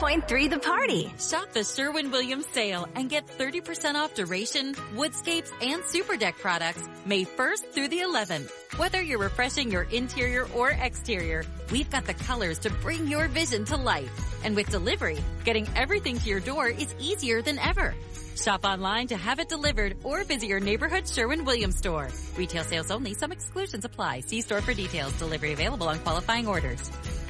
101.3 The Party. Shop the Sherwin-Williams sale and get 30% off Duration, Woodscapes, and Super Deck products May 1st through the 11th. Whether you're refreshing your interior or exterior, we've got the colors to bring your vision to life. And with delivery, getting everything to your door is easier than ever. Shop online to have it delivered or visit your neighborhood Sherwin-Williams store. Retail sales only. Some exclusions apply. See store for details. Delivery available on qualifying orders.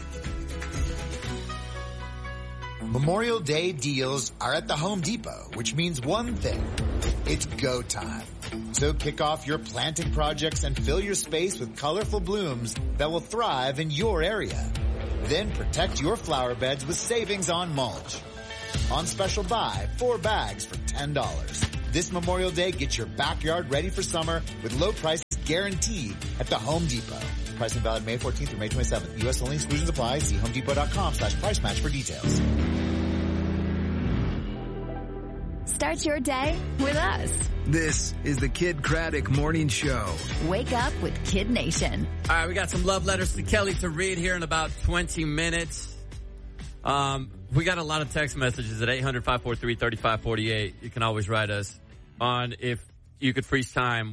Memorial Day deals are at the Home Depot, which means one thing. It's go time. So kick off your planting projects and fill your space with colorful blooms that will thrive in your area. Then protect your flower beds with savings on mulch. On special buy, 4 bags for $10. This Memorial Day, get your backyard ready for summer with low prices guaranteed at the Home Depot. Pricing valid May 14th through May 27th. U.S. only. Exclusions apply. See homedepot.com/price match for details. Start your day with us. This is the Kid Craddock Morning Show. Wake up with Kid Nation. All right, we got some love letters to Kelly to read here in about 20 minutes. We got a lot of text messages at 800-543-3548. You can always write us on if you could freeze time.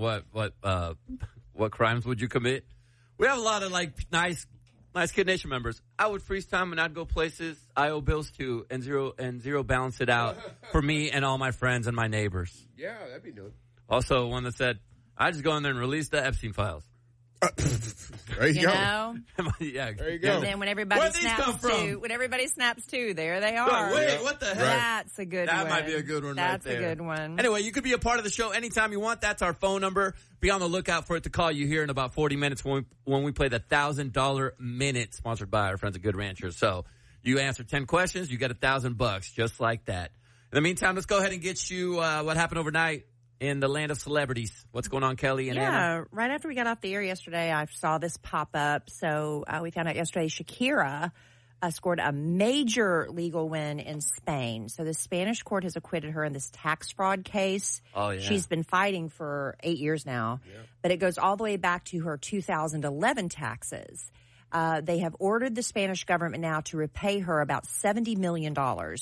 What crimes would you commit? We have a lot of nice Kid Nation members. I would freeze time and I'd go places I owe bills to and zero balance it out for me and all my friends and my neighbors. Yeah, that'd be good. Also, one that said, I just go in there and release the Epstein files. There you go. Know? Yeah, there you go. And then when everybody snaps too, there they are. Wait, what the heck? That's a good one. That might be a good one That's right there. a good one. Anyway, you could be a part of the show anytime you want. That's our phone number. Be on the lookout for it to call you here in about 40 minutes when we play the $1,000 Minute, sponsored by our friends at Good Ranchers. So you answer 10 questions, you get $1,000, just like that. In the meantime, let's go ahead and get you what happened overnight in the land of celebrities. What's going on, Kelly and Anna? Yeah, right after we got off the air yesterday, I saw this pop up. So we found out yesterday Shakira scored a major legal win in Spain. So the Spanish court has acquitted her in this tax fraud case. Oh, yeah. She's been fighting for 8 years now, but it goes all the way back to her 2011 taxes. They have ordered the Spanish government now to repay her about $70 million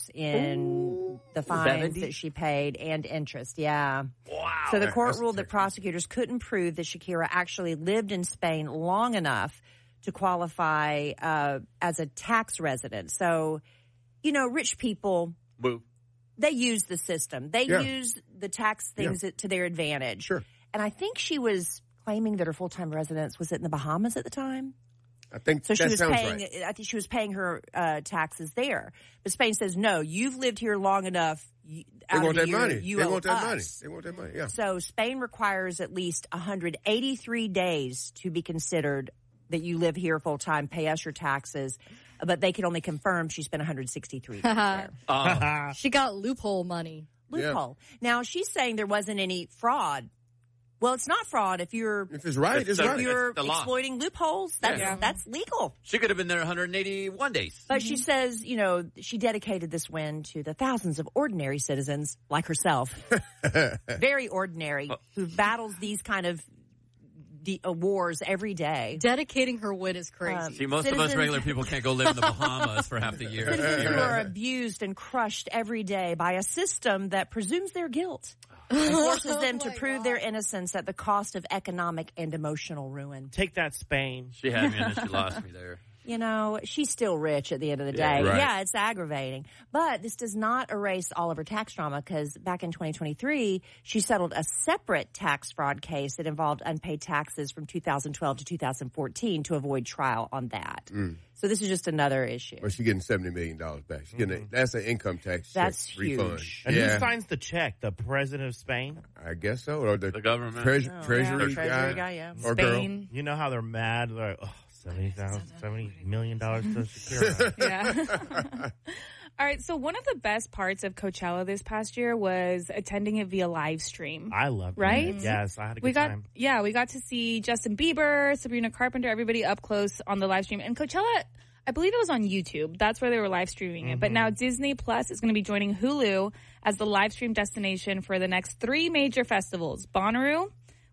in the fines 70? that she paid and interest. Yeah. Wow. So the court ruled that prosecutors couldn't prove that Shakira actually lived in Spain long enough to qualify as a tax resident. So, rich people, they use the system. They use the tax things to their advantage. Sure. And I think she was claiming that her full-time residence was in the Bahamas at the time. I think so. That She was sounds paying. right. I think she was paying her taxes there. But Spain says no. You've lived here long enough. They want that money. You They owe want that money. us. They want that money. Yeah. So Spain requires at least 183 days to be considered that you live here full time. Pay us your taxes. But they can only confirm she spent 163 days there. She got loophole money. Loophole. Now she's saying there wasn't any fraud. Well, it's not fraud if it's right. It's right. If you're the law. exploiting loopholes, that's legal. She could have been there 181 days. But she says, she dedicated this win to the thousands of ordinary citizens like herself, very ordinary, who battles these kind of wars every day. Dedicating her win is crazy. See, most of us regular people can't go live in the Bahamas for half the year. Citizens who are abused and crushed every day by a system that presumes their guilt and forces them to prove their innocence at the cost of economic and emotional ruin. Take that, Spain. She had me and then she lost me there. She's still rich at the end of the day. Right. Yeah, it's aggravating. But this does not erase all of her tax drama because back in 2023, she settled a separate tax fraud case that involved unpaid taxes from 2012 to 2014 to avoid trial on that. So this is just another issue. Well, she's getting $70 million back. She's getting that's an income tax That's refund. huge. And who signs the check? The president of Spain? I guess so. Or the government. Treasury guy, yeah. Or Spain. girl. You know how they're mad? They're like, $70 million to Shakira. Yeah. All right. So one of the best parts of Coachella this past year was attending it via live stream. I loved it. Right? Yes, I had a good time. Yeah, we got to see Justin Bieber, Sabrina Carpenter, everybody up close on the live stream. And Coachella, I believe it was on YouTube. That's where they were live streaming it. But now Disney Plus is going to be joining Hulu as the live stream destination for the next 3 major festivals. Bonnaroo,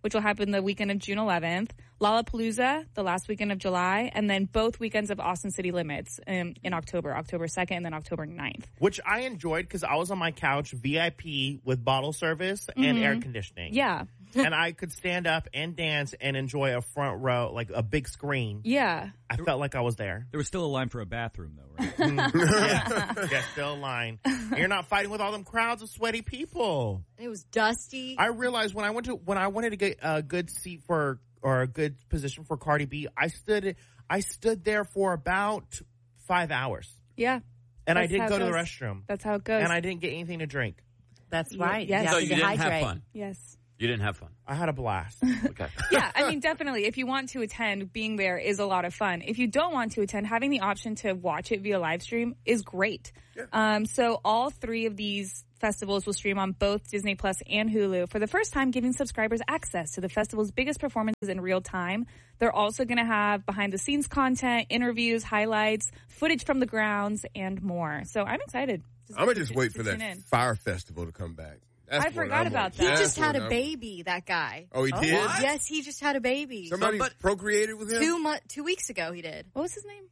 which will happen the weekend of June 11th, Lollapalooza, the last weekend of July, and then both weekends of Austin City Limits in October 2nd and then October 9th. Which I enjoyed because I was on my couch, VIP with bottle service and air conditioning. Yeah. And I could stand up and dance and enjoy a front row, like a big screen. Yeah. I felt like I was there. There was still a line for a bathroom, though, right? Yeah, still a line. And you're not fighting with all them crowds of sweaty people. It was dusty. I realized when I wanted to get a good seat or a good position for Cardi B, I stood there for about 5 hours. Yeah. And I didn't go to the restroom. That's how it goes. And I didn't get anything to drink. That's right. Yes. So you didn't have fun. Yes. You didn't have fun. I had a blast. Okay. Yeah, I mean, definitely. If you want to attend, being there is a lot of fun. If you don't want to attend, having the option to watch it via live stream is great. Yeah. So all 3 of these festivals will stream on both Disney Plus and Hulu for the first time, giving subscribers access to the festival's biggest performances in real time. They're also going to have behind-the-scenes content, interviews, highlights, footage from the grounds, and more. So I'm excited. I'm going to just wait for that Fire Festival to come back. I forgot about that. He just had a baby, that guy. Oh, he did? Yes, he just had a baby. Somebody procreated with him? 2 weeks ago he did. What was his name?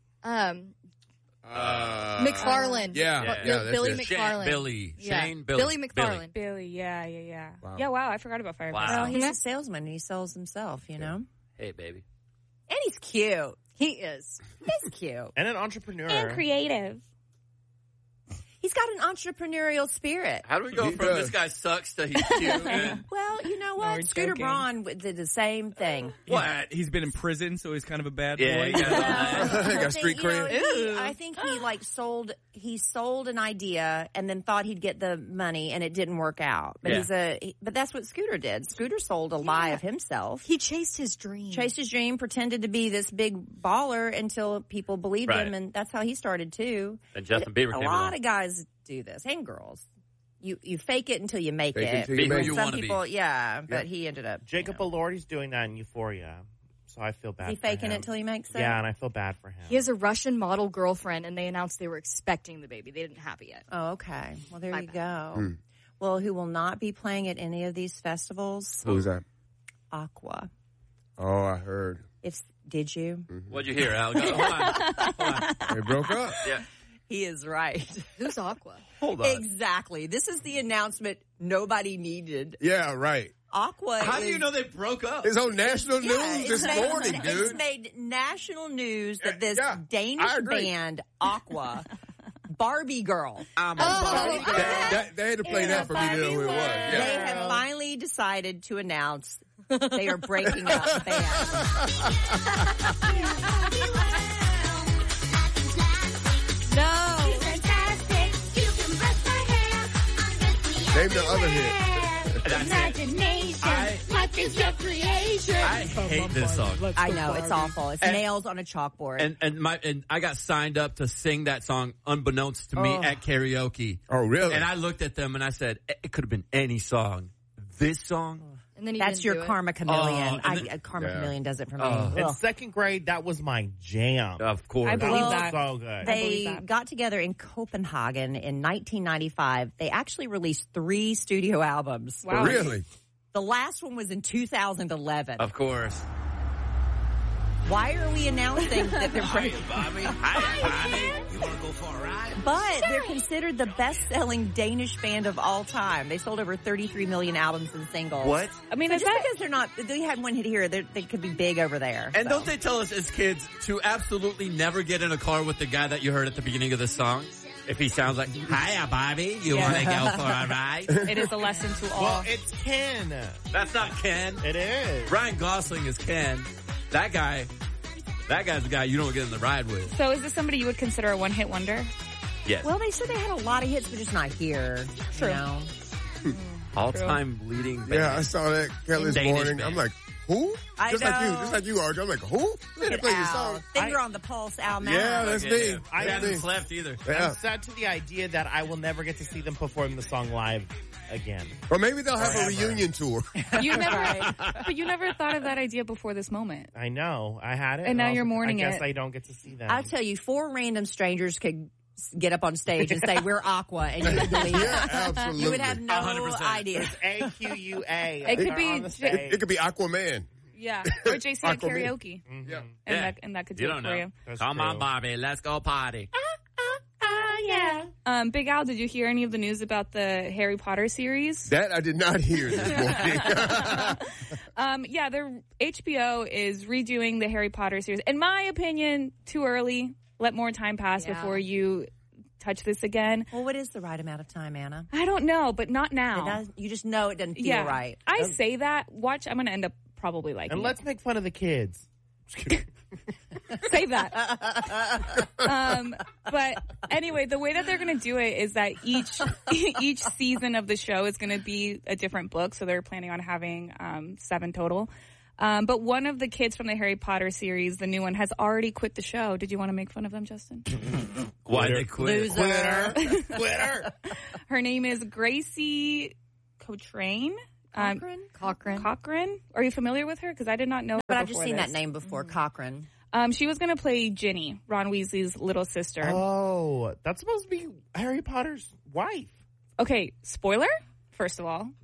McFarlane. Yeah, Billy McFarlane. Billy McFarlane. Billy, yeah. Wow. Yeah, wow, I forgot about Fire Festival. Well, he's a salesman and he sells himself, you know? Hey, baby. And he's cute. He is. He's cute. And an entrepreneur. And creative. He's got an entrepreneurial spirit. How do we go from this guy sucks to he's cute? Well, you know what? Scooter Braun did the same thing. What? He's been in prison, so he's kind of a bad boy. Yeah, he got street cred. I think he sold an idea and then thought he'd get the money and it didn't work out. But but that's what Scooter did. Scooter sold a lie of himself. He chased his dream. Pretended to be this big baller until people believed him, and that's how he started too. And Justin Bieber came along. A lot of guys do this, and girls. You fake it until you make Fake it. until you make it. Some people, but he ended up. Jacob Elordi's doing that in Euphoria, so I feel bad. Is he faking it until he makes it? Yeah, and I feel bad for him. He has a Russian model girlfriend, and they announced they were expecting the baby. They didn't have it yet. Oh, okay. Well, there you go. Well, who will not be playing at any of these festivals? Who's that? Aqua. Oh, I heard. Did you? What'd you hear, Al? Hold on. They broke up. Yeah. He is right. Who's Aqua? Hold on. Exactly. This is the announcement nobody needed. Yeah, right. Aqua. How do you know they broke up? It's on national news this morning, dude. It's made national news that this Danish band, Aqua, Barbie Girl. I'm a Barbie girl. They had to play that for me to know who it was. Yeah. They have finally decided to announce they are breaking up the band. No. Name the other hit. Imagination. Life is your creation. I hate this song. I know, it's awful. It's nails on a chalkboard. And I got signed up to sing that song unbeknownst to me at karaoke. Oh, really? And I looked at them and I said, it could have been any song. This song? And then That's your Karma Chameleon. Karma Yeah. Chameleon does it for me. In Ugh. second grade, that was my jam. Of course. I believe That that. was so good. They got together in Copenhagen in 1995. They actually released 3 studio albums. Wow. Really? The last one was in 2011. Of course. Why are we announcing that they're breaking? Bobby. Hi, Bobby. You want to go for a ride? But they're considered the best-selling Danish band of all time. They sold over 33 million albums and singles. What? I mean, So is just that because they're not, they had one hit here, they could be big over there. And so. don't they tell us as kids to absolutely never get in a car with the guy that you heard at the beginning of the song? If he sounds like, hiya, Bobby, you want to go for a ride? it is a lesson to all. Well, it's Ken. That's not Ken. It is. Ryan Gosling is Ken. That guy's the guy you don't get in the ride with. So is this somebody you would consider a one-hit wonder? Yes. Well, they said they had a lot of hits, but just not here. True. You know? All-time leading band. Yeah, I saw that Kelly this Danish morning. band. I'm like, who? I Just know. like you, RJ. I'm like, who? Look They at play your Al. song. Finger on the pulse, Al now. Yeah, that's me. I I haven't me. slept either. Yeah. I'm sad to the idea that I will never get to see them perform the song live again. Or maybe they'll have Forever. a reunion tour. You never, but you never thought of that idea before this moment. I know. I had it. And now I was you're like, mourning I guess it. I don't get to see them. I'll tell you, 4 random strangers could get up on stage and say, we're Aqua, and you would believe Yeah, it. absolutely. You would have no 100%. idea. It's AQUA. It could They're be on the stage. It could be Aquaman. Yeah, or JC at Aquaman. karaoke, Yeah. and that could do You it don't for know. you. That's Come on, true. Barbie. Let's go party. Big Al, did you hear any of the news about the Harry Potter series? That I did not hear this morning. Yeah, the HBO is redoing the Harry Potter series. In my opinion, too early. Let more time pass Yeah. before you touch this again. Well, what is the right amount of time, Anna? I don't know, but not It now. does, you just know it doesn't feel Yeah, right. I say that. Watch, I'm going to end up probably liking And it. let's make fun of the kids. Save that. But anyway, the way that they're going to do it is that each season of the show is going to be a different book. So they're planning on having 7 total. But one of the kids from the Harry Potter series, the new one, has already quit the show. Did you want to make fun of them, Justin? Why they quit? Loser. Quitter. Her name is Gracie Cochrane. Cochran. Are you familiar with her? Because I did not know her But I've just before seen this. that name before, Cochran. She was going to play Ginny, Ron Weasley's little sister. Oh, that's supposed to be Harry Potter's wife. Okay, spoiler, first of all.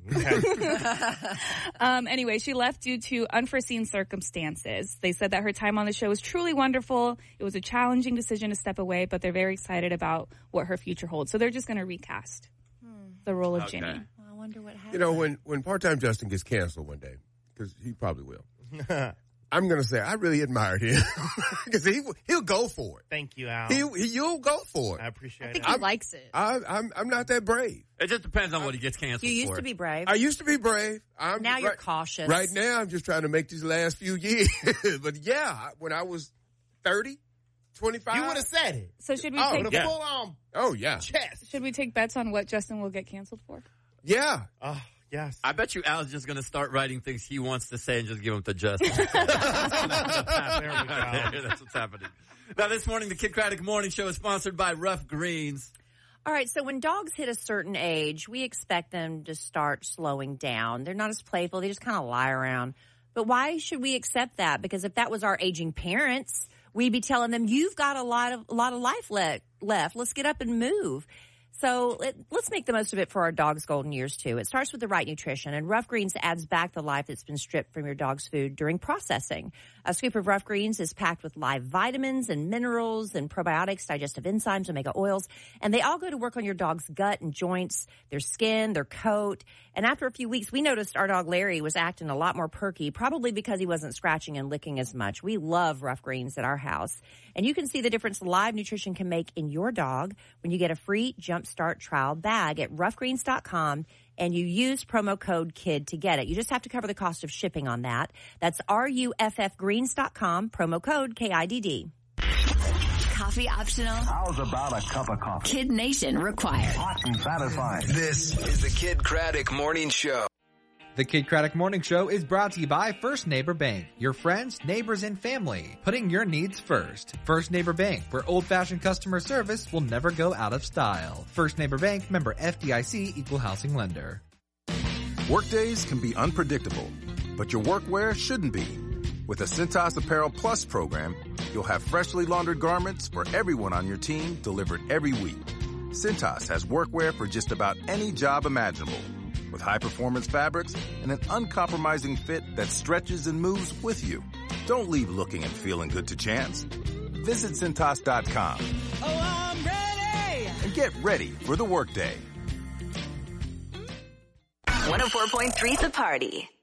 Anyway, she left due to unforeseen circumstances. They said that her time on the show was truly wonderful. It was a challenging decision to step away, but they're very excited about what her future holds. So they're just going to recast the role of Ginny. I wonder what happened. You know, when Part-Time Justin gets canceled one day, because he probably will, I'm going to say I really admired him because he'll go for it. Thank you, Al. You'll go for it. I appreciate I it. think he likes it. I'm not that brave. It just depends on what he gets canceled You used for. to be brave. I used to be brave. Now you're cautious. Right now, I'm just trying to make these last few years. But yeah, when I was 30, 25. You would have said it. So should we Oh, take the full on Oh, yeah. chest. should we take bets on what Justin will get canceled for? Yeah. Oh, yes. I bet you Al's just going to start writing things he wants to say and just give them to Justin. There we go. That's what's happening. Now, this morning, the Kid Craddock Morning Show is sponsored by Rough Greens. All right, so when dogs hit a certain age, we expect them to start slowing down. They're not as playful. They just kind of lie around. But why should we accept that? Because if that was our aging parents, we'd be telling them, you've got a lot of life left. Let's get up and move. So let's make the most of it for our dog's golden years, too. It starts with the right nutrition, and Rough Greens adds back the life that's been stripped from your dog's food during processing. A scoop of Rough Greens is packed with live vitamins and minerals and probiotics, digestive enzymes, omega oils, and they all go to work on your dog's gut and joints, their skin, their coat. And after a few weeks, we noticed our dog Larry was acting a lot more perky, probably because he wasn't scratching and licking as much. We love Rough Greens at our house. And you can see the difference live nutrition can make in your dog when you get a free Jumpstart trial bag at roughgreens.com and you use promo code KID to get it. You just have to cover the cost of shipping on that. That's RUFFgreens.com, promo code KIDD. Coffee optional. How's about a cup of coffee? Kid Nation required. Hot and satisfying. This is the Kid Craddock Morning Show. The Kid Craddock Morning Show is brought to you by First Neighbor Bank, your friends, neighbors, and family, putting your needs first. First Neighbor Bank, where old-fashioned customer service will never go out of style. First Neighbor Bank, member FDIC, equal housing lender. Workdays can be unpredictable, but your workwear shouldn't be. With the Cintas Apparel Plus program, you'll have freshly laundered garments for everyone on your team delivered every week. Cintas has workwear for just about any job imaginable, with high-performance fabrics and an uncompromising fit that stretches and moves with you. Don't leave looking and feeling good to chance. Visit Cintas.com. Oh, I'm ready! And get ready for the workday. 104.3 The Party.